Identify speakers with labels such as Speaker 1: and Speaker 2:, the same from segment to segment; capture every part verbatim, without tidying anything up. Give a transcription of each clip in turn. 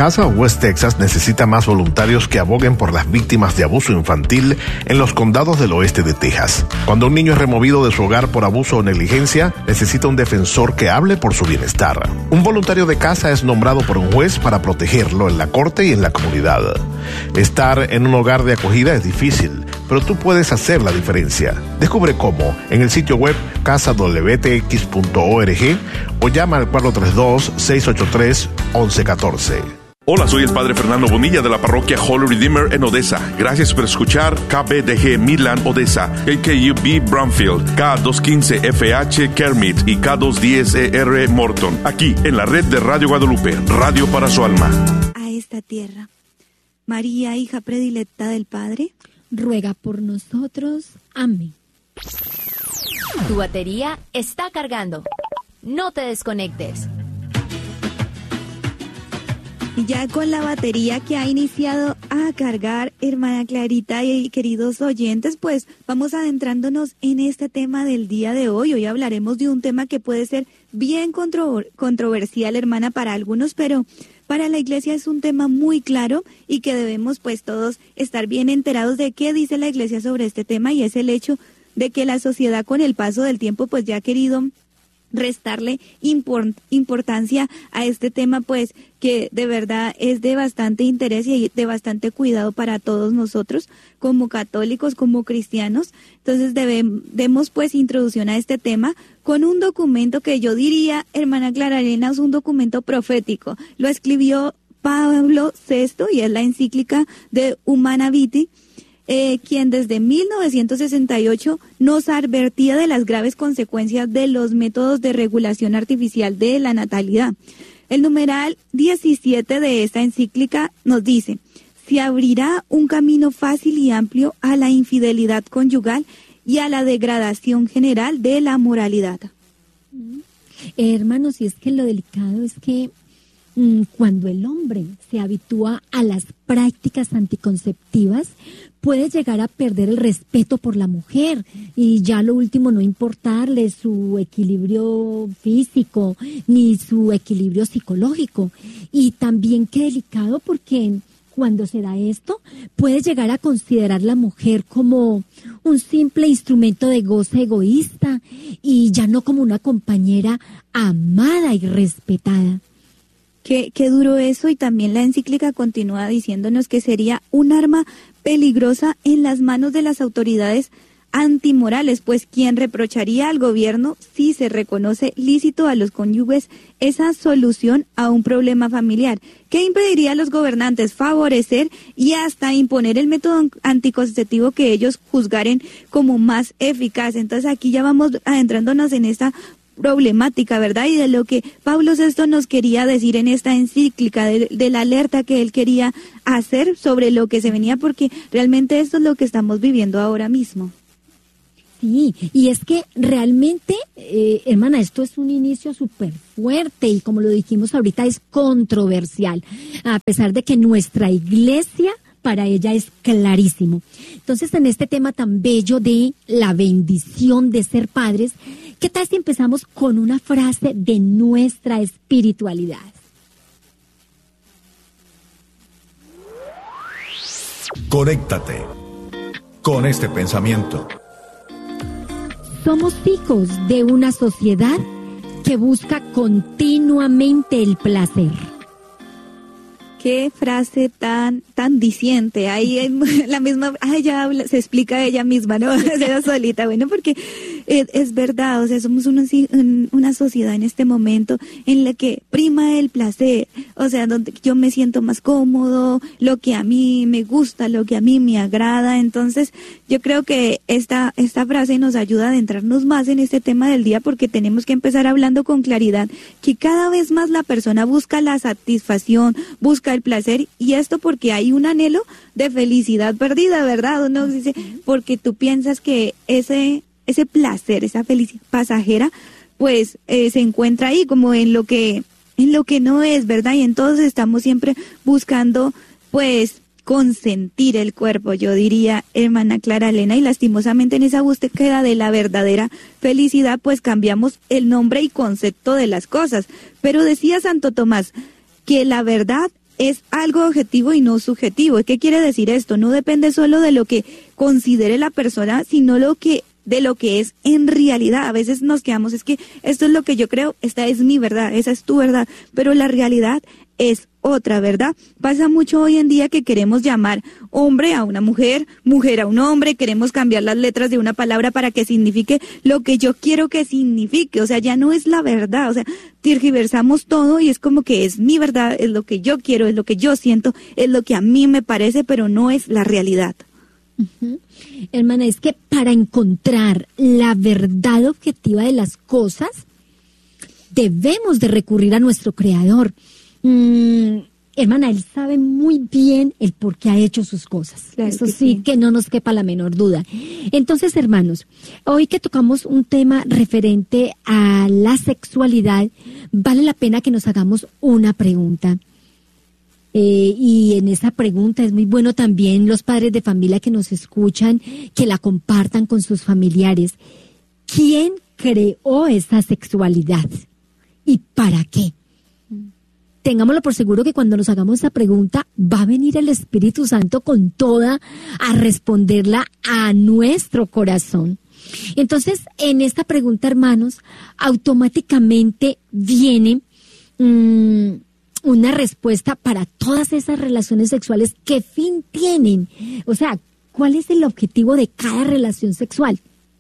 Speaker 1: Casa West Texas necesita más voluntarios que aboguen por las víctimas de abuso infantil en los condados del oeste de Texas. Cuando un niño es removido de su hogar por abuso o negligencia, necesita un defensor que hable por su bienestar. Un voluntario de casa es nombrado por un juez para protegerlo en la corte y en la comunidad. Estar en un hogar de acogida es difícil, pero tú puedes hacer la diferencia. Descubre cómo en el sitio web casa w t x punto org o llama al cuatro tres dos, seis ocho tres, once uno cuatro.
Speaker 2: Hola, soy el Padre Fernando Bonilla de la parroquia Holy Redeemer en Odessa. Gracias por escuchar K B D G Midland Odessa, K K U B Bromfield, K doscientos quince F H Kermit y K doscientos diez E R Morton, aquí en la red de Radio Guadalupe, radio para su alma.
Speaker 3: A esta tierra, María, hija predilecta del Padre,
Speaker 4: ruega por nosotros. Amén.
Speaker 5: Tu batería está cargando. No te desconectes.
Speaker 3: Y ya con la batería que ha iniciado a cargar, hermana Clarita y queridos oyentes, pues vamos adentrándonos en este tema del día de hoy. Hoy hablaremos de un tema que puede ser bien contro- controversial, hermana, para algunos, pero para la iglesia es un tema muy claro y que debemos pues todos estar bien enterados de qué dice la iglesia sobre este tema, y es el hecho de que la sociedad con el paso del tiempo pues ya ha querido restarle import, importancia a este tema, pues que de verdad es de bastante interés y de bastante cuidado para todos nosotros como católicos, como cristianos. Entonces debemos, demos pues introducción a este tema con un documento que yo diría, hermana Clara Elena, es un documento profético. Lo escribió Pablo sexto y es la encíclica de Humana Vitae, Eh, quien desde mil novecientos sesenta y ocho nos advertía de las graves consecuencias de los métodos de regulación artificial de la natalidad. El numeral diecisiete de esta encíclica nos dice: se abrirá un camino fácil y amplio a la infidelidad conyugal y a la degradación general de la moralidad.
Speaker 4: Eh, hermanos, y es que lo delicado es que mm, cuando el hombre se habitúa a las prácticas anticonceptivas, puede llegar a perder el respeto por la mujer y ya lo último no importarle su equilibrio físico ni su equilibrio psicológico. Y también qué delicado, porque cuando se da esto puede llegar a considerar la mujer como un simple instrumento de goce egoísta y ya no como una compañera amada y respetada.
Speaker 3: Qué, qué duro eso, y también la encíclica continúa diciéndonos que sería un arma peligrosa en las manos de las autoridades antimorales, pues quien reprocharía al gobierno si se reconoce lícito a los cónyuges esa solución a un problema familiar, que impediría a los gobernantes favorecer y hasta imponer el método anticonceptivo que ellos juzgaren como más eficaz. Entonces aquí ya vamos adentrándonos en esta problemática, ¿verdad? Y de lo que Pablo sexto nos quería decir en esta encíclica, de, de la alerta que él quería hacer sobre lo que se venía, porque realmente esto es lo que estamos viviendo ahora mismo.
Speaker 4: Sí, y es que realmente, eh, hermana, esto es un inicio súper fuerte y como lo dijimos ahorita es controversial, a pesar de que nuestra iglesia para ella es clarísimo. Entonces, en este tema tan bello de la bendición de ser padres, ¿qué tal si empezamos con una frase de nuestra espiritualidad?
Speaker 6: Conéctate con este pensamiento.
Speaker 4: Somos hijos de una sociedad que busca continuamente el placer.
Speaker 3: Qué frase tan tan diciente. Ahí hay la misma, ah, ella habla, se explica ella misma, ¿no? Se da solita, bueno, porque es, es verdad, o sea, somos una, una sociedad en este momento en la que prima el placer, o sea, donde yo me siento más cómodo, lo que a mí me gusta, lo que a mí me agrada. Entonces, yo creo que esta esta frase nos ayuda a adentrarnos más en este tema del día, porque tenemos que empezar hablando con claridad que cada vez más la persona busca la satisfacción, busca el placer, y esto porque hay un anhelo de felicidad perdida, ¿verdad? Uno dice, porque tú piensas que ese ese placer, esa felicidad pasajera, pues eh, se encuentra ahí como en lo que en lo que no es, ¿verdad? Y entonces estamos siempre buscando, pues, consentir el cuerpo, yo diría, hermana Clara Elena, y lastimosamente en esa búsqueda de la verdadera felicidad, pues cambiamos el nombre y concepto de las cosas. Pero decía Santo Tomás que la verdad es algo objetivo y no subjetivo. ¿Qué quiere decir esto? No depende solo de lo que considere la persona, sino lo que de lo que es en realidad. A veces nos quedamos, es que esto es lo que yo creo, esta es mi verdad, esa es tu verdad, pero la realidad es otra, ¿verdad? Pasa mucho hoy en día que queremos llamar hombre a una mujer, mujer a un hombre, queremos cambiar las letras de una palabra para que signifique lo que yo quiero que signifique, o sea, ya no es la verdad, o sea, tergiversamos todo y es como que es mi verdad, es lo que yo quiero, es lo que yo siento, es lo que a mí me parece, pero no es la realidad.
Speaker 4: Uh-huh. Hermana, es que para encontrar la verdad objetiva de las cosas, debemos de recurrir a nuestro Creador. Mm, hermana, Él sabe muy bien el por qué ha hecho sus cosas. Claro, Eso que sí, sí, que no nos quepa la menor duda. Entonces, hermanos, hoy que tocamos un tema referente a la sexualidad, vale la pena que nos hagamos una pregunta. Eh, y en esa pregunta es muy bueno también los padres de familia que nos escuchan, que la compartan con sus familiares. ¿Quién creó esa sexualidad? ¿Y para qué? Tengámoslo por seguro que cuando nos hagamos esa pregunta va a venir el Espíritu Santo con toda a responderla a nuestro corazón. Entonces, en esta pregunta, hermanos, automáticamente viene Mmm, una respuesta para todas esas relaciones sexuales. ¿Qué fin tienen? O sea, ¿cuál es el objetivo de cada relación sexual?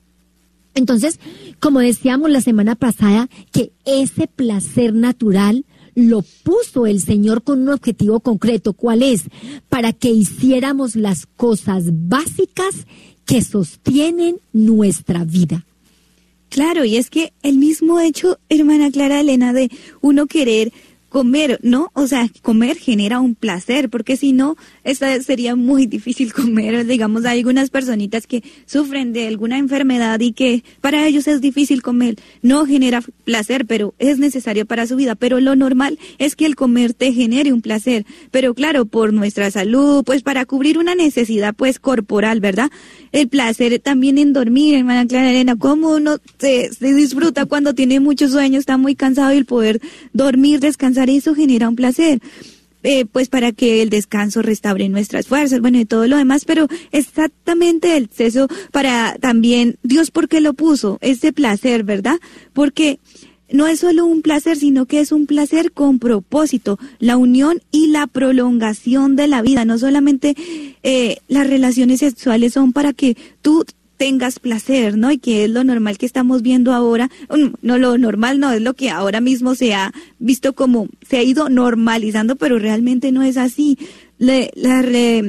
Speaker 4: Entonces, como decíamos la semana pasada, que ese placer natural lo puso el Señor con un objetivo concreto. ¿Cuál es? Para que hiciéramos las cosas básicas que sostienen nuestra vida.
Speaker 3: Claro, y es que el mismo hecho, hermana Clara Elena, de uno querer comer, ¿no? O sea, comer genera un placer, porque si no, esta sería muy difícil comer. Digamos, hay algunas personitas que sufren de alguna enfermedad y que para ellos es difícil comer. No genera placer, pero es necesario para su vida. Pero lo normal es que el comer te genere un placer. Pero claro, por nuestra salud, pues para cubrir una necesidad, pues corporal, ¿verdad? El placer también en dormir, hermana Clara Elena, cómo uno se, se disfruta cuando tiene mucho sueño, está muy cansado y el poder dormir, descansar, eso genera un placer, eh, pues para que el descanso restaure nuestras fuerzas, bueno, y todo lo demás, pero exactamente el sexo para también, Dios, ¿por qué lo puso? Ese placer, ¿verdad? Porque no es solo un placer, sino que es un placer con propósito, la unión y la prolongación de la vida. No solamente eh, las relaciones sexuales son para que tú tengas placer, ¿no? Y que es lo normal que estamos viendo ahora. No, lo normal no, es lo que ahora mismo se ha visto como, se ha ido normalizando, pero realmente no es así. La, la,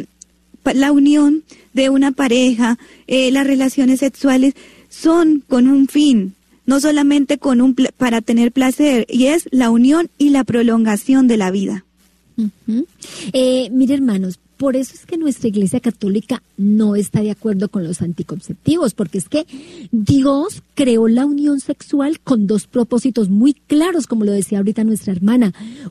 Speaker 3: la unión de una pareja, eh, las relaciones sexuales son con un fin, no solamente con un para tener placer, y es la unión y la prolongación de la vida.
Speaker 4: Uh-huh. Eh, mire, hermanos, por eso es que nuestra Iglesia Católica no está de acuerdo con los anticonceptivos, porque es que Dios creó la unión sexual con dos propósitos muy claros, como lo decía ahorita nuestra hermana: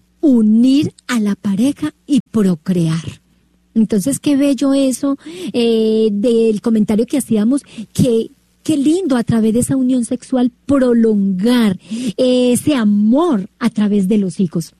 Speaker 4: unir a la pareja y procrear. Entonces, qué bello eso eh, del comentario que hacíamos, que qué lindo a través de esa unión sexual prolongar eh, ese amor a través de los hijos.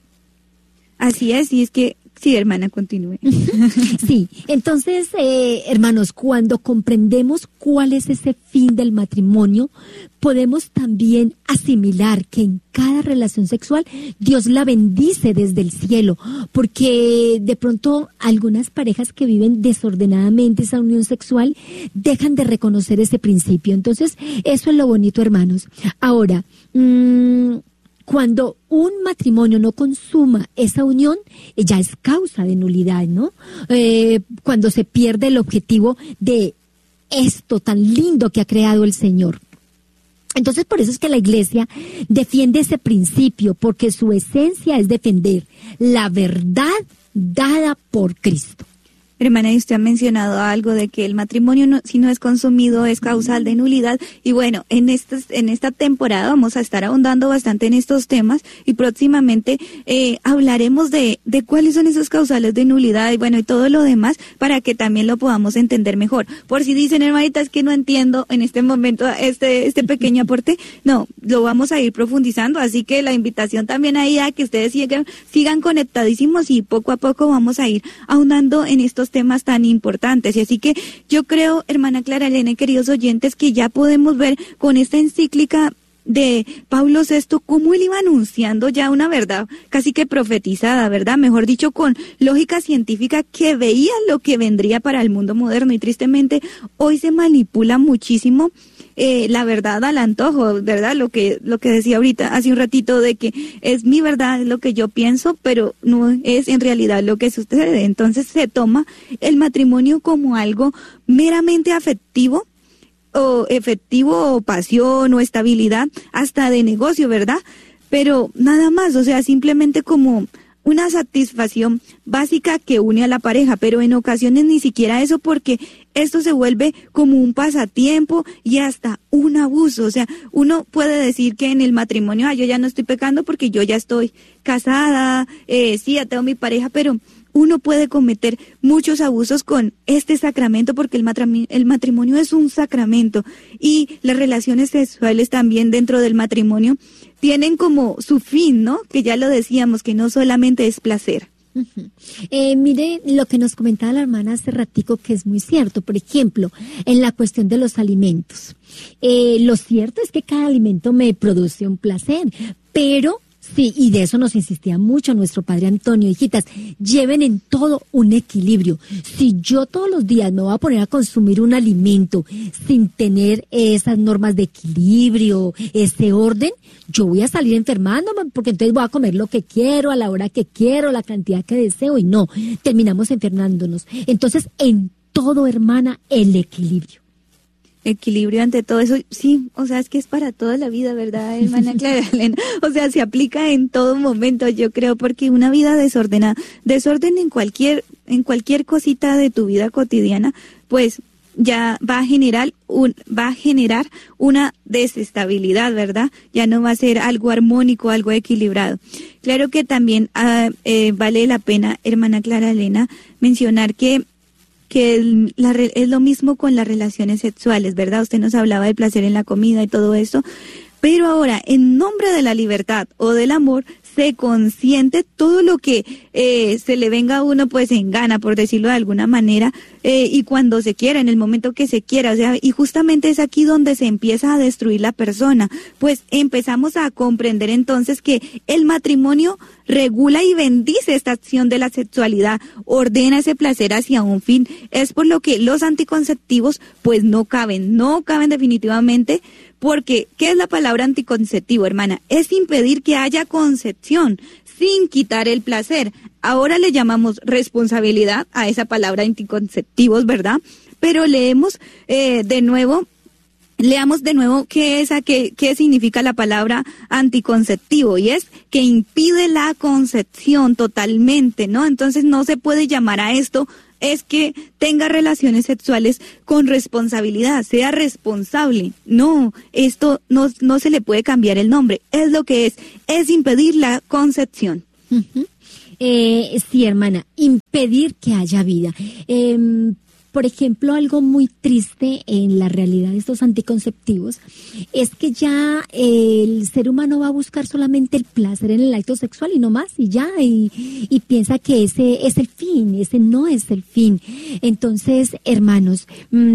Speaker 3: Así es, y es que sí, hermana, continúe.
Speaker 4: Sí, entonces, eh, hermanos, cuando comprendemos cuál es ese fin del matrimonio, podemos también asimilar que en cada relación sexual Dios la bendice desde el cielo, porque de pronto algunas parejas que viven desordenadamente esa unión sexual dejan de reconocer ese principio. Entonces, eso es lo bonito, hermanos. Ahora, mmm, cuando un matrimonio no consuma esa unión, ya es causa de nulidad, ¿no? Eh, cuando se pierde el objetivo de esto tan lindo que ha creado el Señor. Entonces, por eso es que la Iglesia defiende ese principio, porque su esencia es defender la verdad dada por Cristo.
Speaker 3: hermana, y usted ha mencionado algo de que el matrimonio, no, si no es consumido, es causal de nulidad. Y bueno, en, estas, en esta temporada vamos a estar ahondando bastante en estos temas y próximamente eh, hablaremos de, de cuáles son esos causales de nulidad y bueno, y todo lo demás para que también lo podamos entender mejor. Por si dicen, hermanitas, que no entiendo en este momento este, este pequeño aporte, no, lo vamos a ir profundizando, así que la invitación también ahí a que ustedes sigan, sigan conectadísimos y poco a poco vamos a ir ahondando en estos temas tan importantes. Y así que yo creo, hermana Clara Elena y queridos oyentes, que ya podemos ver con esta encíclica de Pablo sexto cómo él iba anunciando ya una verdad casi que profetizada, ¿verdad? Mejor dicho, con lógica científica que veía lo que vendría para el mundo moderno y tristemente hoy se manipula muchísimo Eh, la verdad al antojo, ¿verdad? Lo que lo que decía ahorita, hace un ratito, de que es mi verdad, es lo que yo pienso, pero no es en realidad lo que sucede. Entonces se toma el matrimonio como algo meramente afectivo, o efectivo, o pasión, o estabilidad, hasta de negocio, ¿verdad? Pero nada más, o sea, simplemente como una satisfacción básica que une a la pareja, pero en ocasiones ni siquiera eso, porque esto se vuelve como un pasatiempo y hasta un abuso. O sea, uno puede decir que en el matrimonio, ah, yo ya no estoy pecando porque yo ya estoy casada, eh, sí, ya tengo mi pareja, pero uno puede cometer muchos abusos con este sacramento, porque el matrimonio, el matrimonio es un sacramento, y las relaciones sexuales también dentro del matrimonio tienen como su fin, ¿no? Que ya lo decíamos, que no solamente es placer.
Speaker 4: Uh-huh. Eh, mire lo que nos comentaba la hermana hace ratico, que es muy cierto. Por ejemplo, en la cuestión de los alimentos. Eh, lo cierto es que cada alimento me produce un placer, pero sí, y de eso nos insistía mucho nuestro padre Antonio: hijitas, lleven en todo un equilibrio. Si yo todos los días me voy a poner a consumir un alimento sin tener esas normas de equilibrio, ese orden, yo voy a salir enfermándome, porque entonces voy a comer lo que quiero, a la hora que quiero, la cantidad que deseo, y no, terminamos enfermándonos. Entonces, en todo, hermana, el equilibrio.
Speaker 3: Equilibrio ante todo eso, sí, o sea, es que es para toda la vida, ¿verdad, hermana Clara Elena? O sea, se aplica en todo momento, yo creo, porque una vida desordenada, desorden en cualquier, en cualquier cosita de tu vida cotidiana, pues ya va a generar un, va a generar una desestabilidad, ¿verdad? Ya no va a ser algo armónico, algo equilibrado. Claro que también ah, eh, vale la pena, hermana Clara Elena, mencionar que que el, la, es lo mismo con las relaciones sexuales, ¿verdad? Usted nos hablaba del placer en la comida y todo eso, pero ahora, en nombre de la libertad o del amor, se consiente todo lo que eh, se le venga a uno pues en gana, por decirlo de alguna manera, eh, y cuando se quiera, en el momento que se quiera, o sea, y justamente es aquí donde se empieza a destruir la persona, pues empezamos a comprender entonces que el matrimonio regula y bendice esta acción de la sexualidad, ordena ese placer hacia un fin. Es por lo que los anticonceptivos pues no caben, no caben definitivamente, porque ¿qué es la palabra anticonceptivo, hermana? Es impedir que haya concepción sin quitar el placer. Ahora le llamamos responsabilidad a esa palabra anticonceptivos, ¿verdad? Pero leemos eh, de nuevo Leamos de nuevo qué es, qué, qué significa la palabra anticonceptivo, y es que impide la concepción totalmente, ¿no? Entonces no se puede llamar a esto, es que tenga relaciones sexuales con responsabilidad, sea responsable. No, esto no, no se le puede cambiar el nombre, es lo que es, es impedir la concepción.
Speaker 4: Uh-huh. eh, sí, hermana, impedir que haya vida. Eh, Por ejemplo, algo muy triste en la realidad de estos anticonceptivos es que ya el ser humano va a buscar solamente el placer en el acto sexual y no más, y ya, y, y piensa que ese es el fin, ese no es el fin. Entonces, hermanos,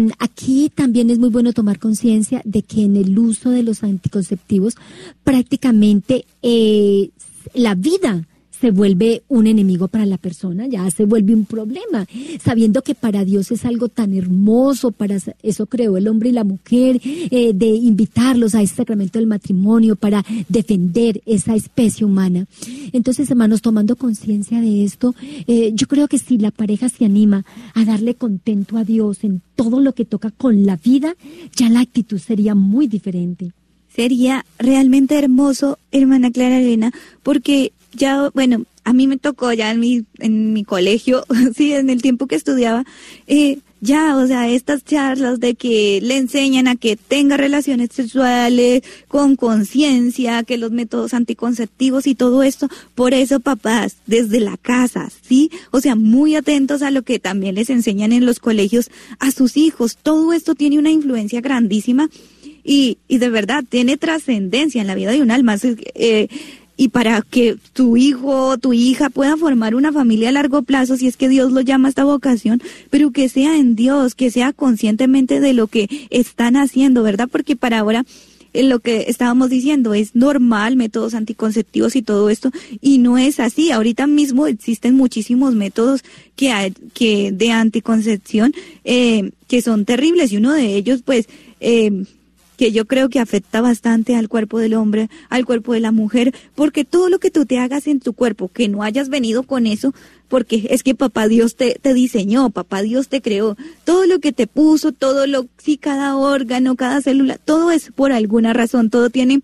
Speaker 4: aquí también es muy bueno tomar conciencia de que en el uso de los anticonceptivos prácticamente eh, la vida se vuelve un enemigo para la persona, ya se vuelve un problema, sabiendo que para Dios es algo tan hermoso, para eso creó el hombre y la mujer, eh, de invitarlos a ese sacramento del matrimonio, para defender esa especie humana. Entonces, hermanos, tomando conciencia de esto, eh, yo creo que si la pareja se anima a darle contento a Dios en todo lo que toca con la vida, ya la actitud sería muy diferente.
Speaker 3: Sería realmente hermoso, hermana Clara Elena, porque ya, bueno, a mí me tocó ya en mi, en mi colegio, sí, en el tiempo que estudiaba, eh, ya, o sea, estas charlas de que le enseñan a que tenga relaciones sexuales con conciencia, que los métodos anticonceptivos y todo esto, por eso papás, desde la casa, ¿sí? O sea, muy atentos a lo que también les enseñan en los colegios a sus hijos, todo esto tiene una influencia grandísima y, y de verdad tiene trascendencia en la vida de un alma, eh, y para que tu hijo o tu hija pueda formar una familia a largo plazo, si es que Dios lo llama a esta vocación, pero que sea en Dios, que sea conscientemente de lo que están haciendo, ¿verdad? Porque para ahora, en lo que estábamos diciendo, es normal, métodos anticonceptivos y todo esto, y no es así. Ahorita mismo existen muchísimos métodos que hay, que de anticoncepción eh, que son terribles, y uno de ellos, pues, eh, que yo creo que afecta bastante al cuerpo del hombre, al cuerpo de la mujer, porque todo lo que tú te hagas en tu cuerpo, que no hayas venido con eso, porque es que papá Dios te, te diseñó, papá Dios te creó, todo lo que te puso, todo lo, sí, cada órgano, cada célula, todo es por alguna razón, todo tiene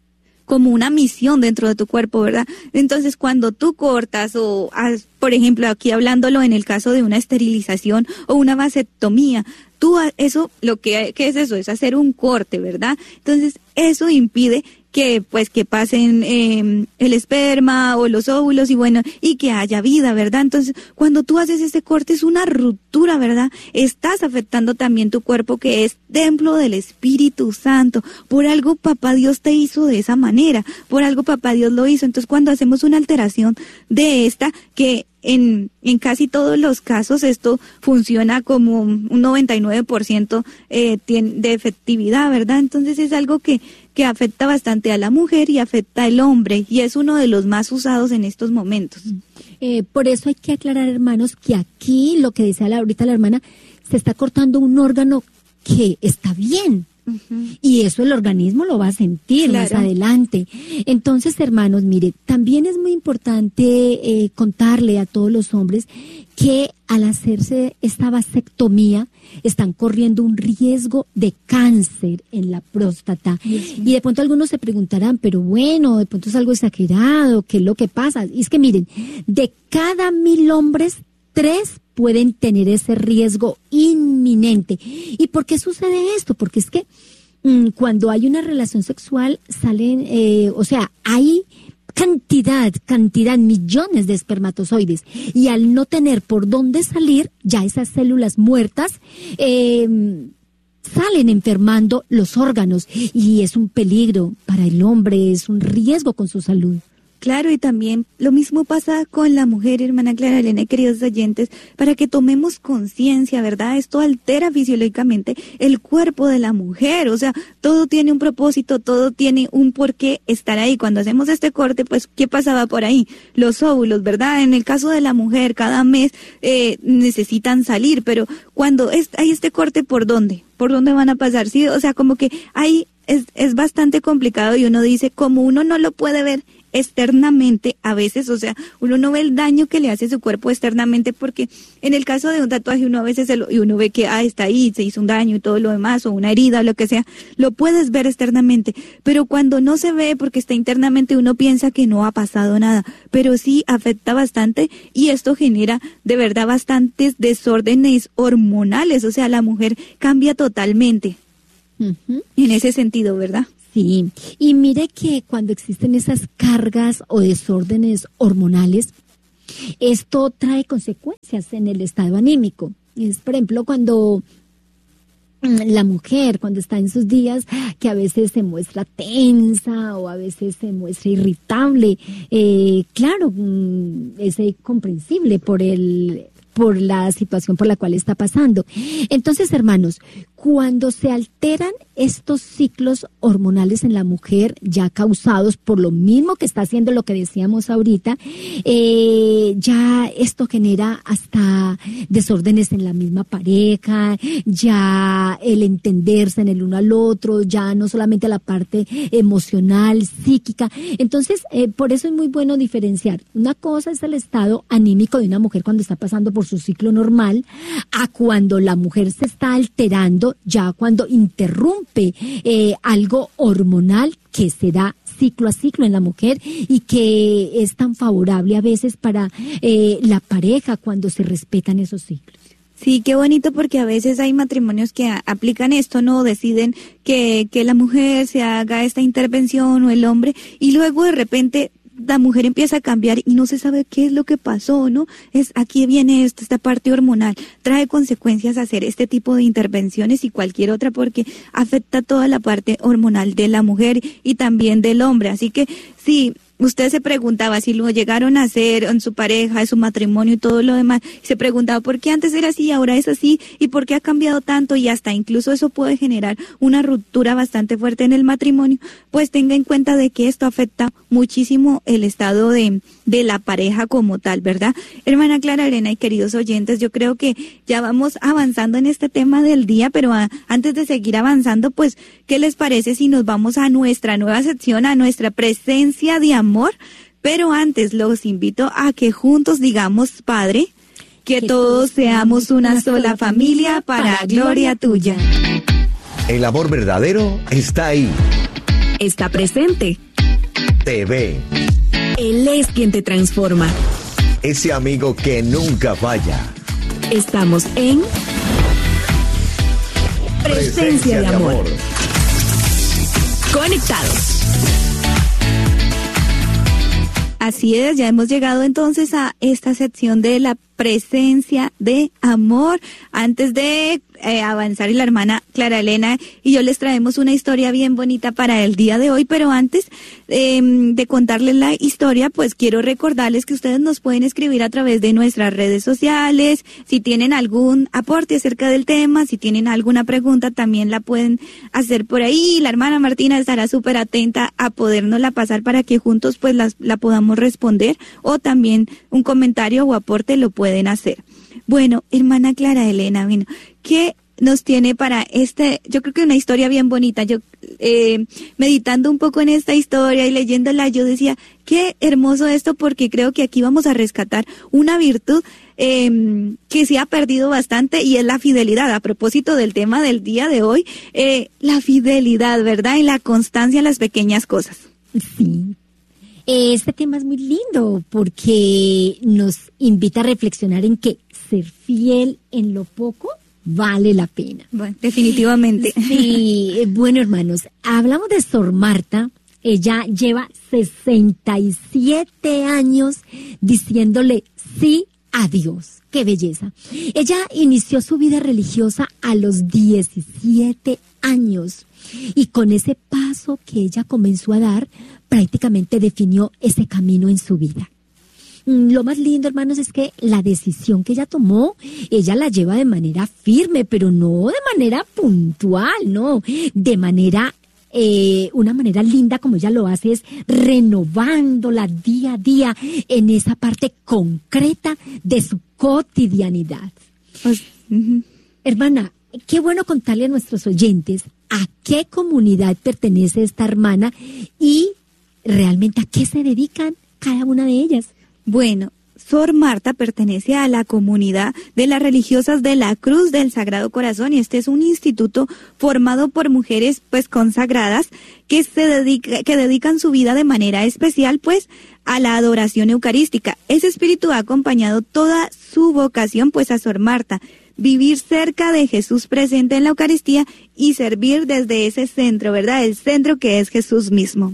Speaker 3: como una misión dentro de tu cuerpo, ¿verdad? Entonces, cuando tú cortas o, por ejemplo, aquí hablándolo en el caso de una esterilización o una vasectomía, tú, eso, lo que, ¿qué es eso? Es hacer un corte, ¿verdad? Entonces, eso impide que, pues, que pasen eh, el esperma o los óvulos y bueno, y que haya vida, ¿verdad? Entonces, cuando tú haces ese corte es una ruptura, ¿verdad? Estás afectando también tu cuerpo, que es templo del Espíritu Santo. Por algo papá Dios te hizo de esa manera, por algo papá Dios lo hizo. Entonces, cuando hacemos una alteración de esta, que En, en casi todos los casos esto funciona como un noventa y nueve por ciento eh, de efectividad, ¿verdad? Entonces es algo que, que afecta bastante a la mujer y afecta al hombre, y es uno de los más usados en estos momentos.
Speaker 4: Eh, por eso hay que aclarar, hermanos, que aquí, lo que decía la, ahorita la hermana, se está cortando un órgano que está bien. Uh-huh. Y eso el organismo lo va a sentir, claro, más adelante. Entonces, hermanos, mire, también es muy importante eh, contarle a todos los hombres que al hacerse esta vasectomía están corriendo un riesgo de cáncer en la próstata. Uh-huh. Y de pronto algunos se preguntarán, pero bueno, de pronto es algo exagerado, ¿qué es lo que pasa? Y es que miren, de cada mil hombres, tres pueden tener ese riesgo inminente. ¿Y por qué sucede esto? Porque es que mmm, cuando hay una relación sexual salen, eh, o sea, hay cantidad, cantidad, millones de espermatozoides, y al no tener por dónde salir, ya esas células muertas eh, salen enfermando los órganos, y es un peligro para el hombre, es un riesgo con su salud.
Speaker 3: Claro, y también lo mismo pasa con la mujer, hermana Clara Elena y queridos oyentes, para que tomemos conciencia, ¿verdad? Esto altera fisiológicamente el cuerpo de la mujer, o sea, todo tiene un propósito, todo tiene un porqué estar ahí. Cuando hacemos este corte, pues, ¿qué pasaba por ahí? Los óvulos, ¿verdad? En el caso de la mujer, cada mes eh, necesitan salir, pero cuando es, hay este corte, ¿por dónde? ¿Por dónde van a pasar? Sí, o sea, como que ahí es, es bastante complicado, y uno dice, como uno no lo puede ver externamente a veces, o sea, uno no ve el daño que le hace su cuerpo externamente, porque en el caso de un tatuaje uno a veces se lo, y uno ve que ah, está ahí, se hizo un daño y todo lo demás, o una herida o lo que sea, lo puedes ver externamente, pero cuando no se ve porque está internamente, uno piensa que no ha pasado nada, pero sí afecta bastante, y esto genera de verdad bastantes desórdenes hormonales, o sea, la mujer cambia totalmente. Uh-huh. En ese sentido, ¿verdad?
Speaker 4: Sí, y mire que cuando existen esas cargas o desórdenes hormonales, esto trae consecuencias en el estado anímico. Es, por ejemplo, cuando la mujer, cuando está en sus días, que a veces se muestra tensa o a veces se muestra irritable, eh, claro, es comprensible por el... por la situación por la cual está pasando. Entonces, hermanos, cuando se alteran estos ciclos hormonales en la mujer, ya causados por lo mismo que está haciendo lo que decíamos ahorita, eh, ya esto genera hasta desórdenes en la misma pareja, ya el entenderse en el uno al otro, ya no solamente la parte emocional, psíquica. Entonces, eh, por eso es muy bueno diferenciar. Una cosa es el estado anímico de una mujer cuando está pasando por su ciclo normal, a cuando la mujer se está alterando, ya cuando interrumpe eh, algo hormonal que se da ciclo a ciclo en la mujer y que es tan favorable a veces para eh, la pareja cuando se respetan esos ciclos.
Speaker 3: Sí, qué bonito, porque a veces hay matrimonios que a- aplican esto, ¿no? Deciden que, que la mujer se haga esta intervención o el hombre, y luego de repente la mujer empieza a cambiar y no se sabe qué es lo que pasó, ¿no? Es aquí viene esto, esta parte hormonal, trae consecuencias hacer este tipo de intervenciones y cualquier otra, porque afecta toda la parte hormonal de la mujer y también del hombre. Así que sí, usted se preguntaba si lo llegaron a hacer en su pareja, en su matrimonio y todo lo demás, se preguntaba por qué antes era así y ahora es así, y por qué ha cambiado tanto, y hasta incluso eso puede generar una ruptura bastante fuerte en el matrimonio. Pues tenga en cuenta de que esto afecta muchísimo el estado de, de la pareja como tal, ¿verdad? Hermana Clara Elena y queridos oyentes, yo creo que ya vamos avanzando en este tema del día, pero a, antes de seguir avanzando, pues, ¿qué les parece si nos vamos a nuestra nueva sección, a nuestra presencia de amor? Amor, pero antes los invito a que juntos digamos, Padre, que, que todos seamos una, una sola familia para, para gloria tuya.
Speaker 7: El amor verdadero está ahí.
Speaker 8: Está presente.
Speaker 7: Te ve.
Speaker 8: Él es quien te transforma.
Speaker 7: Ese amigo que nunca falla.
Speaker 8: Estamos en Presencia, Presencia de, de amor. amor. Conectados.
Speaker 3: Así es, ya hemos llegado entonces a esta sección de la presencia de amor. Antes de eh, avanzar, y la hermana Clara Elena y yo les traemos una historia bien bonita para el día de hoy, pero antes eh, de contarles la historia, pues quiero recordarles que ustedes nos pueden escribir a través de nuestras redes sociales. Si tienen algún aporte acerca del tema, si tienen alguna pregunta, también la pueden hacer por ahí. La hermana Martina estará súper atenta a podernosla pasar para que juntos pues la, la podamos responder, o también un comentario o aporte lo pueden hacer. Bueno, hermana Clara Elena, bueno, ¿qué nos tiene para este? Yo creo que una historia bien bonita. Yo eh, meditando un poco en esta historia y leyéndola, yo decía, qué hermoso esto, porque creo que aquí vamos a rescatar una virtud eh, que se ha perdido bastante, y es la fidelidad. A propósito del tema del día de hoy, eh, la fidelidad, ¿verdad? Y la constancia en las pequeñas cosas.
Speaker 4: Sí. Este tema es muy lindo porque nos invita a reflexionar en que ser fiel en lo poco vale la pena.
Speaker 3: Bueno, definitivamente.
Speaker 4: Sí, bueno, hermanos, hablamos de Sor Marta. Ella lleva sesenta y siete años diciéndole sí a Dios. ¡Qué belleza! Ella inició su vida religiosa a los diecisiete años. Y con ese paso que ella comenzó a dar, prácticamente definió ese camino en su vida. Lo más lindo, hermanos, es que la decisión que ella tomó, ella la lleva de manera firme, pero no de manera puntual, no, de manera, eh, una manera linda como ella lo hace, es renovándola día a día en esa parte concreta de su cotidianidad. Pues, uh-huh. Hermana, qué bueno contarle a nuestros oyentes a qué comunidad pertenece esta hermana y realmente a qué se dedican cada una de ellas.
Speaker 3: Bueno, Sor Marta pertenece a la comunidad de las religiosas de la Cruz del Sagrado Corazón, y este es un instituto formado por mujeres pues consagradas que se dedica, que dedican su vida de manera especial pues a la adoración eucarística. Ese espíritu ha acompañado toda su vocación pues a Sor Marta: vivir cerca de Jesús presente en la Eucaristía y servir desde ese centro, ¿verdad? El centro que es Jesús mismo.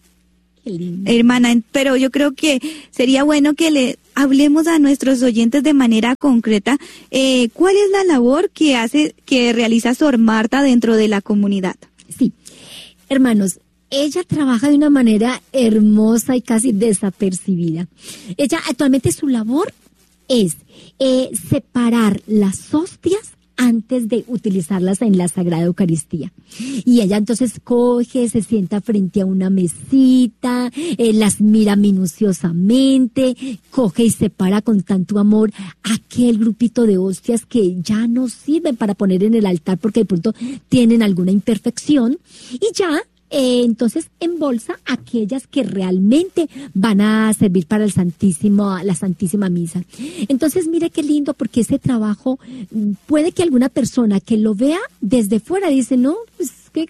Speaker 4: Qué lindo.
Speaker 3: Hermana, pero yo creo que sería bueno que le hablemos a nuestros oyentes de manera concreta eh, cuál es la labor que hace, que realiza Sor Marta dentro de la comunidad.
Speaker 4: Sí, hermanos, ella trabaja de una manera hermosa y casi desapercibida. Ella actualmente su labor es eh, separar las hostias antes de utilizarlas en la Sagrada Eucaristía. Y ella entonces coge, se sienta frente a una mesita, eh, las mira minuciosamente, coge y separa con tanto amor aquel grupito de hostias que ya no sirven para poner en el altar porque de pronto tienen alguna imperfección, y ya Eh, entonces embolsa aquellas que realmente van a servir para el Santísimo, la Santísima Misa. Entonces mire qué lindo, porque ese trabajo puede que alguna persona que lo vea desde fuera dice, no, pues que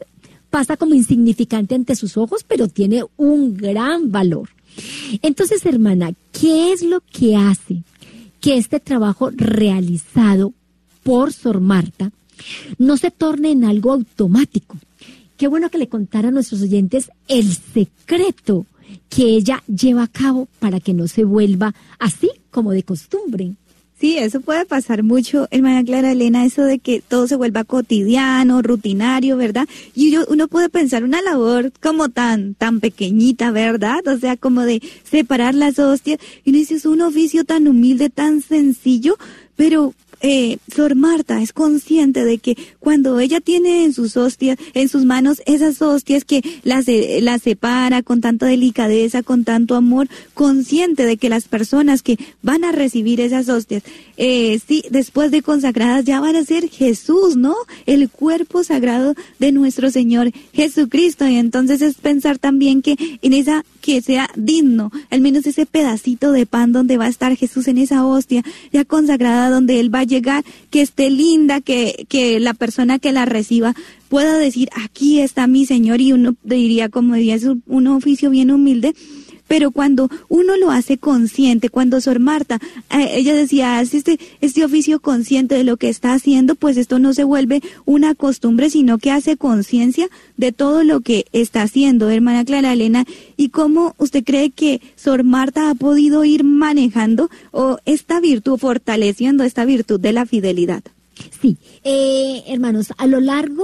Speaker 4: pasa como insignificante ante sus ojos, pero tiene un gran valor. Entonces, hermana, ¿qué es lo que hace que este trabajo realizado por Sor Marta no se torne en algo automático? Qué bueno que le contara a nuestros oyentes el secreto que ella lleva a cabo para que no se vuelva así como de costumbre.
Speaker 3: Sí, eso puede pasar mucho, hermana Clara Elena, eso de que todo se vuelva cotidiano, rutinario, ¿verdad? Y yo, uno puede pensar una labor como tan, tan pequeñita, ¿verdad? O sea, como de separar las hostias. Y uno dice, es un oficio tan humilde, tan sencillo, pero eh, Sor Marta es consciente de que cuando ella tiene en sus hostias, en sus manos esas hostias que las, las separa con tanta delicadeza, con tanto amor, consciente de que las personas que van a recibir esas hostias, eh, sí, después de consagradas ya van a ser Jesús, ¿no? El cuerpo sagrado de nuestro Señor Jesucristo. Y entonces es pensar también que en esa, que sea digno, al menos ese pedacito de pan donde va a estar Jesús en esa hostia ya consagrada, donde Él va a llegar, que esté linda, que, que la persona que la reciba pueda decir, aquí está mi Señor, y uno diría, como diría, es un, un oficio bien humilde. Pero cuando uno lo hace consciente, cuando Sor Marta, eh, ella decía, hace este, este oficio consciente de lo que está haciendo, pues esto no se vuelve una costumbre, sino que hace conciencia de todo lo que está haciendo, hermana Clara Elena. ¿Y cómo usted cree que Sor Marta ha podido ir manejando o esta virtud, fortaleciendo esta virtud de la fidelidad?
Speaker 4: Sí, eh, hermanos, a lo largo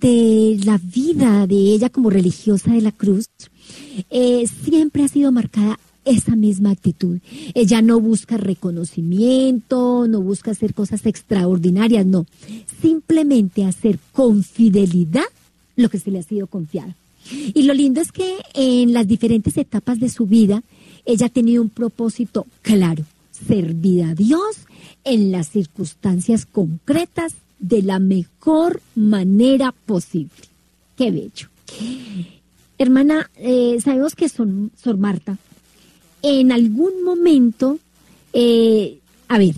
Speaker 4: de la vida de ella como religiosa de la cruz, Eh, siempre ha sido marcada esa misma actitud. Ella no busca reconocimiento, no busca hacer cosas extraordinarias, no. Simplemente hacer con fidelidad lo que se le ha sido confiado. Y lo lindo es que en las diferentes etapas de su vida, ella ha tenido un propósito claro: servir a Dios en las circunstancias concretas de la mejor manera posible. ¡Qué bello! Hermana, eh, sabemos que son, Sor Marta, en algún momento, eh, a ver,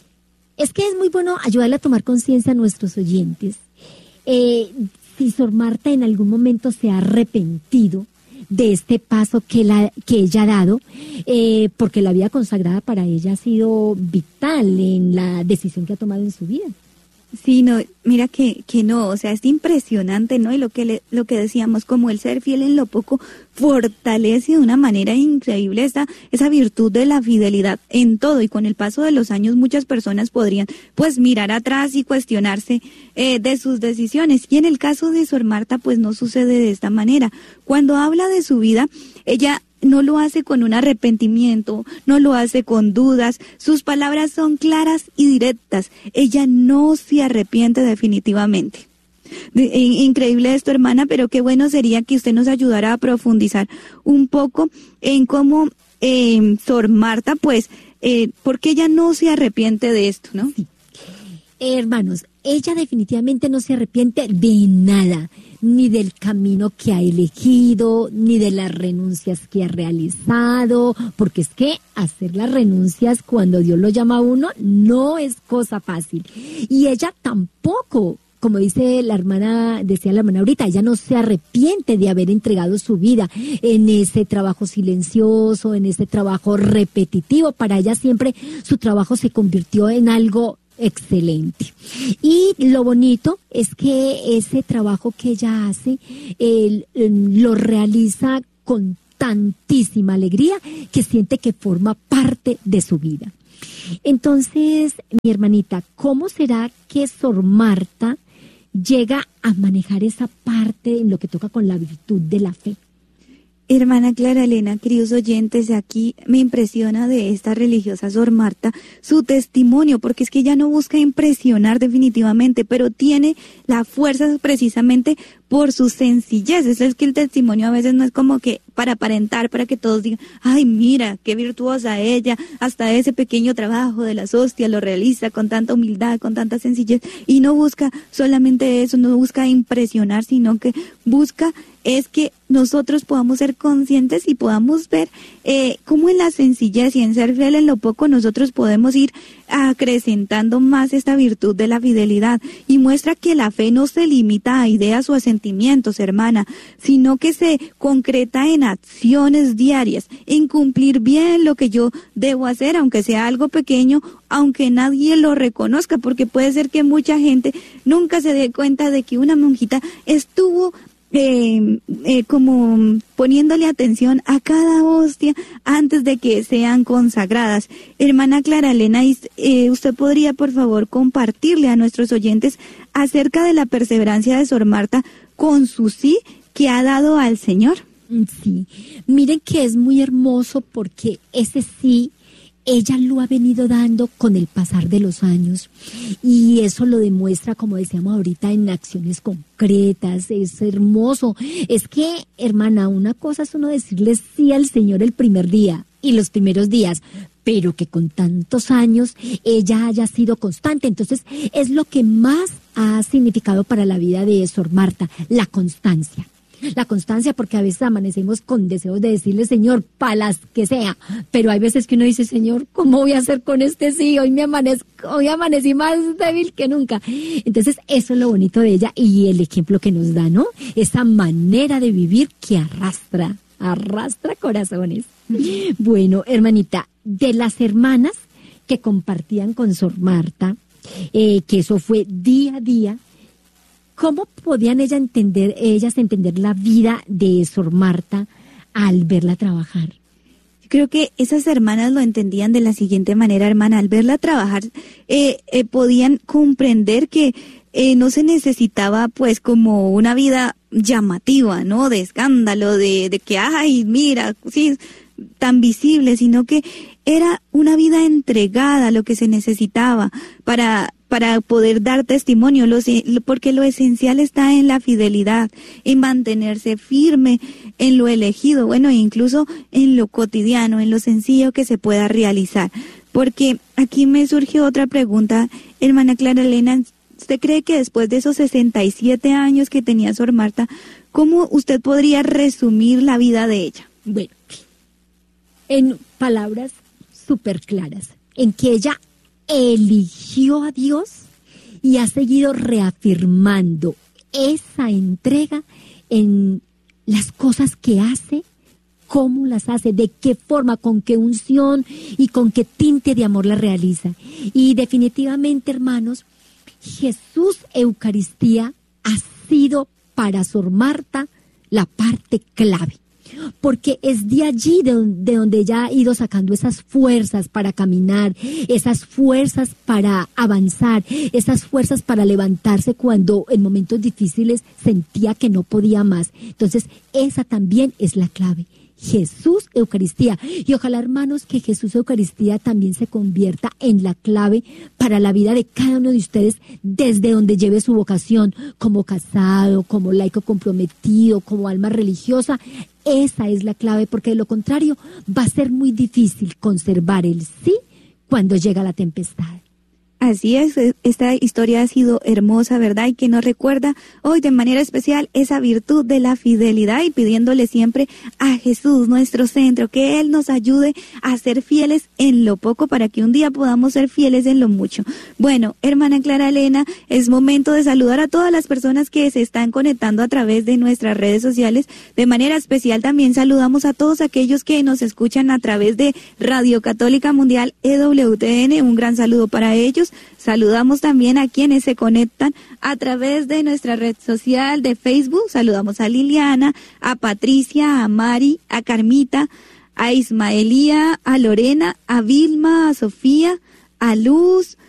Speaker 4: es que es muy bueno ayudarle a tomar conciencia a nuestros oyentes. Eh, si Sor Marta en algún momento se ha arrepentido de este paso que, la, que ella ha dado, eh, porque la vida consagrada para ella ha sido vital en la decisión que ha tomado en su vida.
Speaker 3: Sí, no, mira que, que no, o sea, es impresionante, ¿no? Y lo que le, lo que decíamos, como el ser fiel en lo poco fortalece de una manera increíble esa, esa virtud de la fidelidad en todo. Y con el paso de los años muchas personas podrían, pues, mirar atrás y cuestionarse eh, de sus decisiones. Y en el caso de Sor Marta, pues, no sucede de esta manera. Cuando habla de su vida, ella no lo hace con un arrepentimiento, no lo hace con dudas, sus palabras son claras y directas, ella no se arrepiente definitivamente. Increíble esto, hermana, pero qué bueno sería que usted nos ayudara a profundizar un poco en cómo eh, Sor Marta, pues, eh, porque ella no se arrepiente de esto, ¿no?
Speaker 4: Sí. Eh, hermanos, ella definitivamente no se arrepiente de nada, ni del camino que ha elegido, ni de las renuncias que ha realizado, porque es que hacer las renuncias cuando Dios lo llama a uno no es cosa fácil. Y ella tampoco, como dice la hermana, decía la hermana ahorita, ella no se arrepiente de haber entregado su vida en ese trabajo silencioso, en ese trabajo repetitivo. Para ella siempre su trabajo se convirtió en algo excelente. Y lo bonito es que ese trabajo que ella hace, él, él, lo realiza con tantísima alegría que siente que forma parte de su vida. Entonces, mi hermanita, ¿cómo será que Sor Marta llega a manejar esa parte en lo que toca con la virtud de la fe?
Speaker 3: Hermana Clara Elena, queridos oyentes, aquí me impresiona de esta religiosa Sor Marta su testimonio, porque es que ella no busca impresionar definitivamente, pero tiene la fuerza precisamente por su sencillez. Eso es que el testimonio a veces no es como que para aparentar, para que todos digan, ay, mira, qué virtuosa ella, hasta ese pequeño trabajo de las hostias lo realiza con tanta humildad, con tanta sencillez, y no busca solamente eso, no busca impresionar, sino que busca es que nosotros podamos ser conscientes y podamos ver eh, cómo en la sencillez y en ser fiel en lo poco nosotros podemos ir a acrecentando más esta virtud de la fidelidad y muestra que la fe no se limita a ideas o a sentimientos, hermana, sino que se concreta en acciones diarias, en cumplir bien lo que yo debo hacer, aunque sea algo pequeño, aunque nadie lo reconozca, porque puede ser que mucha gente nunca se dé cuenta de que una monjita estuvo Eh, eh, como poniéndole atención a cada hostia antes de que sean consagradas. Hermana Clara Elena, eh, ¿usted podría por favor compartirle a nuestros oyentes acerca de la perseverancia de Sor Marta con su sí que ha dado al Señor?
Speaker 4: Sí, miren que es muy hermoso porque ese sí ella lo ha venido dando con el pasar de los años y eso lo demuestra, como decíamos ahorita, en acciones concretas. Es hermoso. Es que, hermana, una cosa es uno decirle sí al Señor el primer día y los primeros días, pero que con tantos años ella haya sido constante. Entonces, es lo que más ha significado para la vida de Sor Marta, la constancia. La constancia, porque a veces amanecemos con deseos de decirle, Señor, palas que sea, pero hay veces que uno dice, Señor, ¿cómo voy a hacer con este sí? Hoy me amanezco, hoy amanecí más débil que nunca. Entonces, eso es lo bonito de ella y el ejemplo que nos da, ¿no? Esa manera de vivir que arrastra, arrastra corazones. Bueno, hermanita, de las hermanas que compartían con Sor Marta, eh, que eso fue día a día, ¿cómo podían ella entender, ellas entender la vida de Sor Marta al verla trabajar?
Speaker 3: Creo que esas hermanas lo entendían de la siguiente manera, hermana. Al verla trabajar, eh, eh, podían comprender que eh, no se necesitaba, pues, como una vida llamativa, ¿no? De escándalo, de, de que, ay, mira, sí, tan visible, sino que era una vida entregada, lo que se necesitaba para para poder dar testimonio, lo, porque lo esencial está en la fidelidad, en mantenerse firme en lo elegido, bueno, incluso en lo cotidiano, en lo sencillo que se pueda realizar. Porque aquí me surge otra pregunta, hermana Clara Elena, ¿usted cree que después de esos sesenta y siete años que tenía Sor Marta, cómo usted podría resumir la vida de ella?
Speaker 4: Bueno, en palabras súper claras, en que ella eligió a Dios y ha seguido reafirmando esa entrega en las cosas que hace, cómo las hace, de qué forma, con qué unción y con qué tinte de amor la realiza. Y definitivamente, hermanos, Jesús Eucaristía ha sido para Sor Marta la parte clave. Porque es de allí de donde, de donde ella ha ido sacando esas fuerzas para caminar, esas fuerzas para avanzar, esas fuerzas para levantarse cuando en momentos difíciles sentía que no podía más. Entonces, esa también es la clave. Jesús Eucaristía. Y ojalá, hermanos, que Jesús Eucaristía también se convierta en la clave para la vida de cada uno de ustedes desde donde lleve su vocación, como casado, como laico comprometido, como alma religiosa. Esa es la clave, porque de lo contrario va a ser muy difícil conservar el sí cuando llega la tempestad.
Speaker 3: Así es, esta historia ha sido hermosa, ¿verdad? Y que nos recuerda hoy de manera especial esa virtud de la fidelidad y pidiéndole siempre a Jesús, nuestro centro, que Él nos ayude a ser fieles en lo poco para que un día podamos ser fieles en lo mucho. Bueno, hermana Clara Elena, es momento de saludar a todas las personas que se están conectando a través de nuestras redes sociales. De manera especial también saludamos a todos aquellos que nos escuchan a través de Radio Católica Mundial E W T N. Un gran saludo para ellos. Saludamos también a quienes se conectan a través de nuestra red social de Facebook. Saludamos a Liliana, a Patricia, a Mari, a Carmita, a Ismaelía, a Lorena, a Vilma, a Sofía, a Luz,